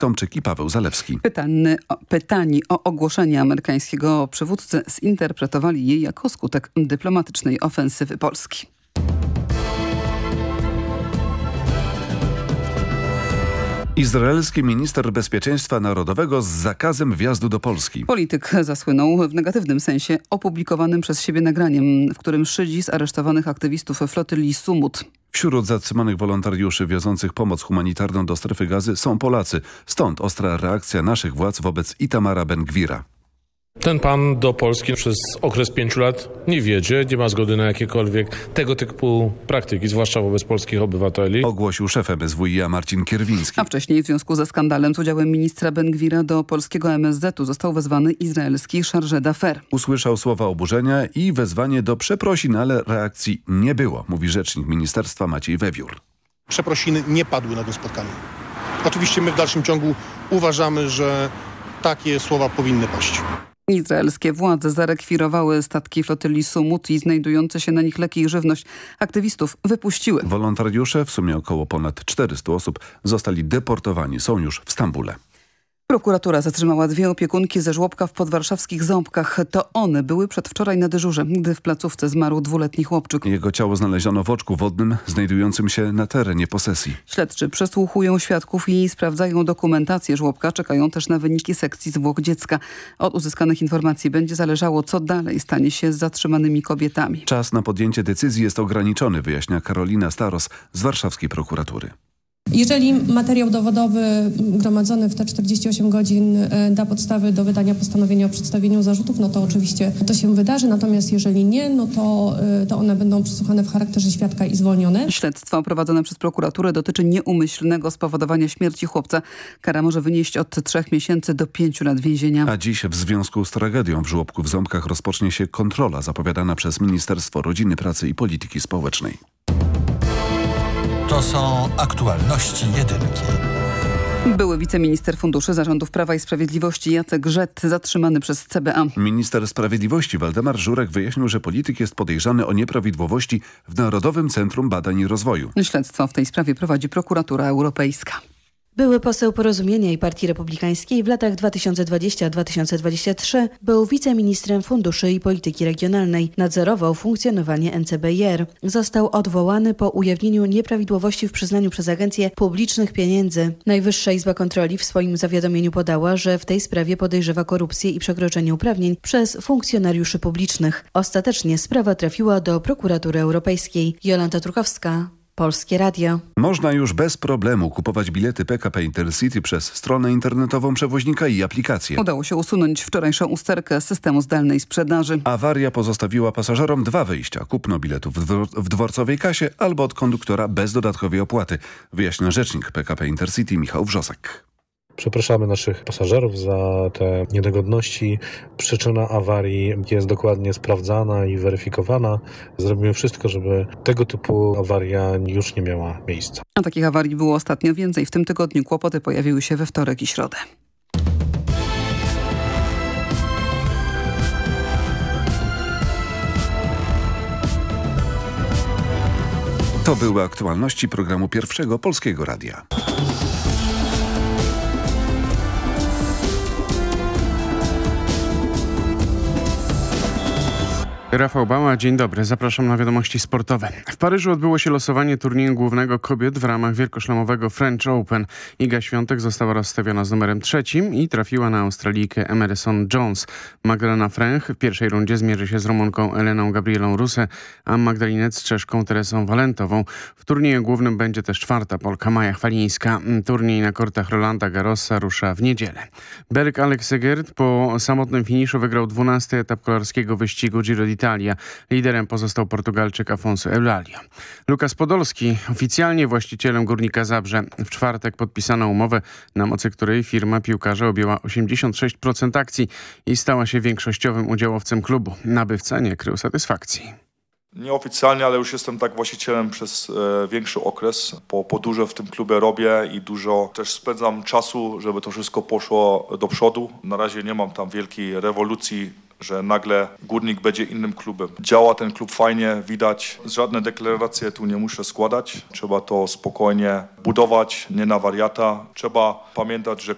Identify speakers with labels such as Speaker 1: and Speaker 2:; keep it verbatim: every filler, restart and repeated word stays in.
Speaker 1: Tomczyk i Paweł Zalewski.
Speaker 2: Pytany, o, pytani o ogłoszenie amerykańskiego przywódcy zinterpretowali je jako skutek dyplomatycznej ofensywy Polski.
Speaker 1: Izraelski minister bezpieczeństwa narodowego z zakazem wjazdu do Polski.
Speaker 2: Polityk zasłynął w negatywnym sensie opublikowanym przez siebie nagraniem, w którym szydzi z aresztowanych aktywistów flotylli Sumut.
Speaker 1: Wśród zatrzymanych wolontariuszy wiozących pomoc humanitarną do strefy Gazy są Polacy. Stąd ostra reakcja naszych władz wobec Itamara Ben-Gvira.
Speaker 3: Ten pan do Polski przez okres pięciu lat nie wjedzie, nie ma zgody na jakiekolwiek tego typu praktyki, zwłaszcza wobec polskich obywateli.
Speaker 1: Ogłosił szef M S W i a Marcin Kierwiński.
Speaker 2: A wcześniej w związku ze skandalem z udziałem ministra Ben-Gvira do polskiego M S Z-u został wezwany izraelski chargé d'affaires.
Speaker 1: Usłyszał słowa oburzenia i wezwanie do przeprosin, ale reakcji nie było, mówi rzecznik ministerstwa Maciej Wewiór.
Speaker 4: Przeprosiny nie padły na tym spotkaniu. Oczywiście my w dalszym ciągu uważamy, że takie słowa powinny paść.
Speaker 2: Izraelskie władze zarekwirowały statki flotyli Sumut i znajdujące się na nich leki i żywność aktywistów wypuściły.
Speaker 1: Wolontariusze, w sumie około ponad czterystu osób, zostali deportowani. Są już w Stambule.
Speaker 2: Prokuratura zatrzymała dwie opiekunki ze żłobka w podwarszawskich Ząbkach. To one były przedwczoraj na dyżurze, gdy w placówce zmarł dwuletni chłopczyk.
Speaker 1: Jego ciało znaleziono w oczku wodnym znajdującym się na terenie posesji.
Speaker 2: Śledczy przesłuchują świadków i sprawdzają dokumentację żłobka. Czekają też na wyniki sekcji zwłok dziecka. Od uzyskanych informacji będzie zależało, co dalej stanie się z zatrzymanymi kobietami.
Speaker 1: Czas na podjęcie decyzji jest ograniczony, wyjaśnia Karolina Staros z warszawskiej prokuratury.
Speaker 5: Jeżeli materiał dowodowy gromadzony w te czterdzieści osiem godzin da podstawy do wydania postanowienia o przedstawieniu zarzutów, no to oczywiście to się wydarzy. Natomiast jeżeli nie, no to, to one będą przesłuchane w charakterze świadka i zwolnione.
Speaker 2: Śledztwo prowadzone przez prokuraturę dotyczy nieumyślnego spowodowania śmierci chłopca. Kara może wynieść od trzech miesięcy do pięciu lat więzienia.
Speaker 1: A dziś w związku z tragedią w żłobku w Ząbkach rozpocznie się kontrola zapowiadana przez Ministerstwo Rodziny, Pracy i Polityki Społecznej.
Speaker 6: To są aktualności jedynki.
Speaker 2: Były wiceminister funduszy zarządów Prawa i Sprawiedliwości Jacek Rzet zatrzymany przez C B A.
Speaker 1: Minister Sprawiedliwości Waldemar Żurek wyjaśnił, że polityk jest podejrzany o nieprawidłowości w Narodowym Centrum Badań i Rozwoju.
Speaker 2: Śledztwo w tej sprawie prowadzi prokuratura europejska.
Speaker 7: Były poseł Porozumienia i Partii Republikańskiej w latach dwa tysiące dwudziestym do dwa tysiące dwudziestego trzeciego był wiceministrem funduszy i polityki regionalnej. Nadzorował funkcjonowanie N C B I R. Został odwołany po ujawnieniu nieprawidłowości w przyznaniu przez agencję publicznych pieniędzy. Najwyższa Izba Kontroli w swoim zawiadomieniu podała, że w tej sprawie podejrzewa korupcję i przekroczenie uprawnień przez funkcjonariuszy publicznych. Ostatecznie sprawa trafiła do prokuratury europejskiej. Jolanta Trukowska, Polskie Radio.
Speaker 1: Można już bez problemu kupować bilety P K P Intercity przez stronę internetową przewoźnika i aplikację.
Speaker 2: Udało się usunąć wczorajszą usterkę systemu zdalnej sprzedaży.
Speaker 1: Awaria pozostawiła pasażerom dwa wyjścia. Kupno biletów w, dwor- w dworcowej kasie albo od konduktora bez dodatkowej opłaty, wyjaśnia rzecznik P K P Intercity Michał Wrzosek.
Speaker 3: Przepraszamy naszych pasażerów za te niedogodności. Przyczyna awarii jest dokładnie sprawdzana i weryfikowana. Zrobimy wszystko, żeby tego typu awaria już nie miała miejsca.
Speaker 2: A takich awarii było ostatnio więcej. W tym tygodniu kłopoty pojawiły się we wtorek i środę.
Speaker 1: To były aktualności programu Pierwszego Polskiego Radia.
Speaker 8: Rafał Bała, dzień dobry. Zapraszam na wiadomości sportowe. W Paryżu odbyło się losowanie turnieju głównego kobiet w ramach wielkoszlemowego French Open. Iga Świątek została rozstawiona z numerem trzecim i trafiła na Australijkę Emerson Jones. Magdalena Fręch w pierwszej rundzie zmierzy się z Rumunką Eleną Gabrielą Ruse, a Magdalinec z Czeszką Teresą Walentową. W turnieju głównym będzie też czwarta Polka Maja Chwalińska. Turniej na kortach Rolanda Garrosa rusza w niedzielę. Belg Alex Egert po samotnym finiszu wygrał dwunasty etap kolarskiego wyścigu Giro d'Italia. Liderem pozostał Portugalczyk Afonso Eulalio. Lukas Podolski, oficjalnie właścicielem Górnika Zabrze. W czwartek podpisano umowę, na mocy której firma piłkarza objęła osiemdziesiąt sześć procent akcji i stała się większościowym udziałowcem klubu. Nabywca nie krył satysfakcji.
Speaker 9: Nieoficjalnie, ale już jestem tak właścicielem przez e, większy okres, bo, bo dużo w tym klubie robię i dużo też spędzam czasu, żeby to wszystko poszło do przodu. Na razie nie mam tam wielkiej rewolucji, że nagle Górnik będzie innym klubem. Działa ten klub fajnie, widać. Żadne deklaracje tu nie muszę składać. Trzeba to spokojnie budować, nie na wariata. Trzeba pamiętać, że